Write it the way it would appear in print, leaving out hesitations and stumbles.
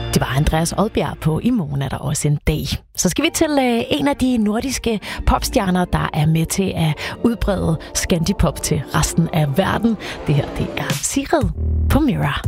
Det var Andreas Odbjerg på I morgen er der også en dag. Så skal vi til en af de nordiske popstjerner, der er med til at udbrede Scandipop til resten af verden. Det her, det er Sigrid på Mirror.